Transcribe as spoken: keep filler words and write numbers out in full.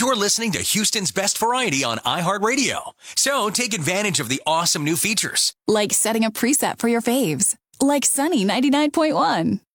You're listening to Houston's Best Variety on iHeartRadio. So take advantage of the awesome new features. Like setting a preset for your faves. Like Sunny ninety-nine point one.